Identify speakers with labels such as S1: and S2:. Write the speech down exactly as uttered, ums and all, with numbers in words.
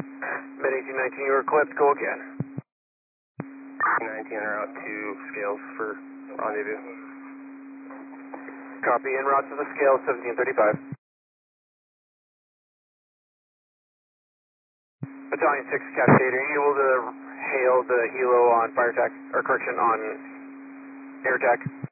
S1: Med eighteen nineteen, you were clipped, go again.
S2: nineteen en route to scales for rendezvous.
S1: Copy, en route to the scale, seventeen thirty-five. Battalion six, Cascade, are you able to hail the helo on fire attack, or correction, on air attack?